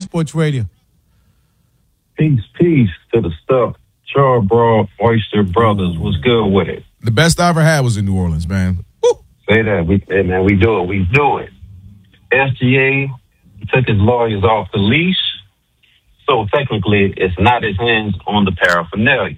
Sports Radio. Peace to the stuff. Charbroil Oyster Brothers. What's good with it? The best I ever had was in New Orleans, man. Woo. Say that. We do it. SGA took his lawyers off the leash, so technically it's not his hands on the paraphernalia.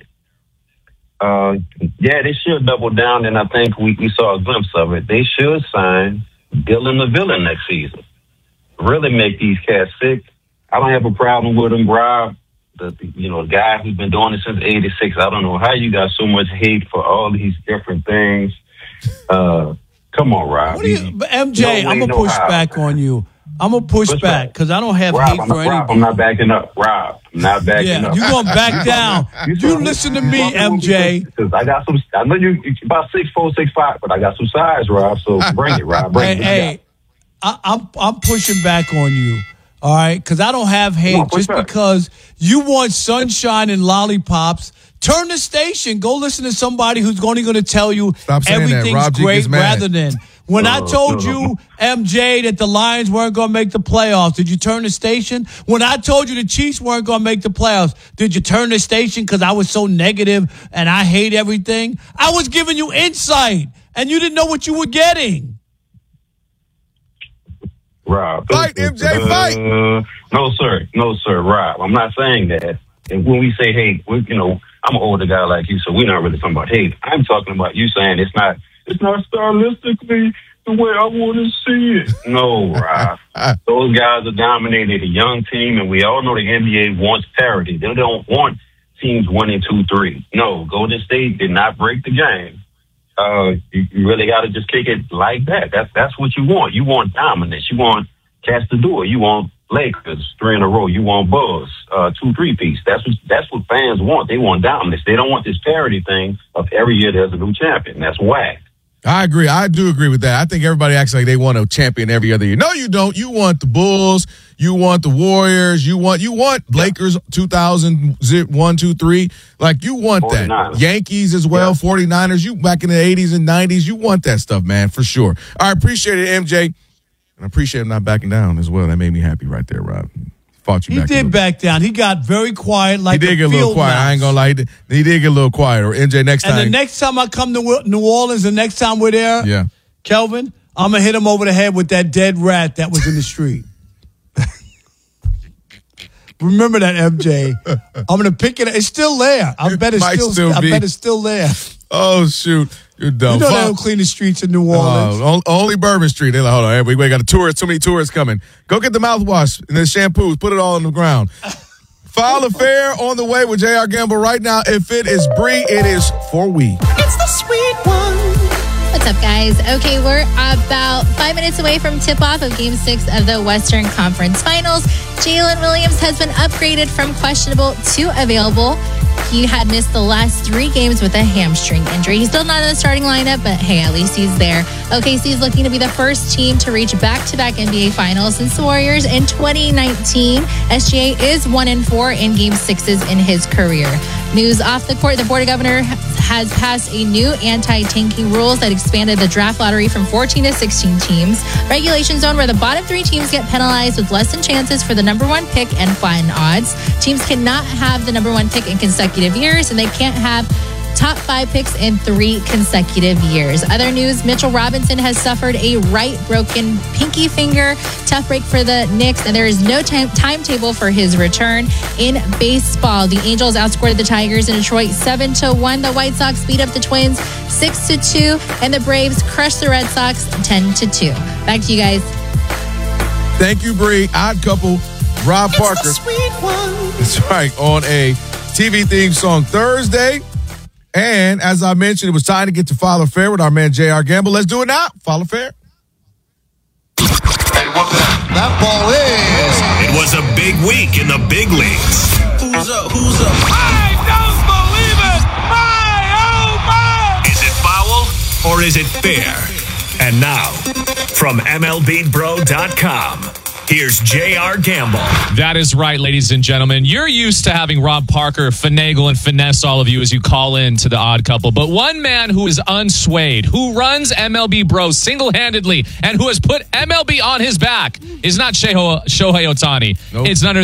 They should double down, and I think we saw a glimpse of it. They should sign Dylan the Villain next season. Really make these cats sick. I don't have a problem with him, Rob. The guy who's been doing it since '86. I don't know how you got so much hate for all these different things. Come on, Rob. MJ, I'm gonna push back on you. I'm gonna push back because I don't have hate for anybody. Rob, I'm not backing up. Rob, I'm not backing up. You're gonna back down. You listen to me, MJ. Because I got some. I know you about 6'4", 6'5", but I got some size, Rob. So bring it, Rob. Bring it. I'm pushing back on you. All right, because I don't have hate because you want sunshine and lollipops. Turn the station. Go listen to somebody who's only going to tell you everything's great rather than when I told you, MJ, that the Lions weren't going to make the playoffs. Did you turn the station? When I told you the Chiefs weren't going to make the playoffs, did you turn the station because I was so negative and I hate everything? I was giving you insight and you didn't know what you were getting. Rob. Fight, MJ, fight. No, sir, Rob. I'm not saying that. And when we say hate, I'm an older guy like you, so we're not really talking about hate. I'm talking about you saying it's not stylistically the way I want to see it. No, Rob. Those guys are dominating a young team, and we all know the NBA wants parity. They don't want teams 1 2 3. No, Golden State did not break the game. You really got to just kick it like that. That's what you want. You want dominance. You want cats to do it. You want Lakers 3 in a row. You want Bulls 2 3-piece. That's what fans want. They want dominance. They don't want this parity thing of every year there's a new champion. That's whack. I agree. I do agree with that. I think everybody acts like they want a champion every other year. No, you don't. You want the Bulls. You want the Warriors. You want Lakers 2001, 2, 3. Like, you want 49ers. That. Yankees as well, 49ers. You back in the 80s and 90s. You want that stuff, man, for sure. I appreciate it, MJ. And I appreciate him not backing down as well. That made me happy right there, Rob. Fought you back. He did back down. He got very quiet like he did get a little quiet. I ain't going to lie. He did get a little quieter. MJ, next time. And the next time I come to New Orleans, the next time we're there, Kelvin, I'm going to hit him over the head with that dead rat that was in the street. Remember that, MJ. I'm going to pick it. It's still there. I bet it's still there. Oh, shoot. You're dumb. You know they don't clean the streets in New Orleans. Only Bourbon Street. They're like, hold on, we got a tourist. Too many tourists coming. Go get the mouthwash and the shampoos. Put it all on the ground. File Affair on the way with J.R. Gamble right now. If it is Bree, it is for we. It's the sweet one. What's up, guys? Okay, we're about 5 minutes away from tip-off of Game 6 of the Western Conference Finals. Jalen Williams has been upgraded from questionable to available. He had missed the last 3 games with a hamstring injury. He's still not in the starting lineup, but hey, at least he's there. OKC is looking to be the first team to reach back-to-back NBA Finals since the Warriors in 2019. SGA is 1-4 in Game 6s in his career. News off the court, the Board of Governors has passed a new anti-tanking rules that expanded the draft lottery from 14 to 16 teams. Regulation zone where the bottom 3 teams get penalized with less than chances for the number 1 pick and flatten odds. Teams cannot have the number 1 pick in consecutive years, and they can't have top 5 picks in 3 consecutive years. Other news, Mitchell Robinson has suffered a right broken pinky finger. Tough break for the Knicks, and there is no timetable for his return. In baseball, the Angels outscored the Tigers in Detroit 7-1. The White Sox beat up the Twins 6-2, and the Braves crushed the Red Sox 10-2. Back to you guys. Thank you, Bree. Odd Couple, Rob Parker. It's the sweet one. That's right, on a TV theme song Thursday. And as I mentioned, it was time to get to File Affair with our man J.R. Gamble. Let's do it now. File Affair. That ball is. It was a big week in the big leagues. Who's up? I don't believe it! My, oh my! Is it foul or is it fair? And now, from MLBBro.com, here's J.R. Gamble. That is right, ladies and gentlemen. You're used to having Rob Parker finagle and finesse all of you as you call in to the Odd Couple. But one man who is unswayed, who runs MLB Bro single-handedly, and who has put MLB on his back is not Shohei Ohtani. Nope. It's none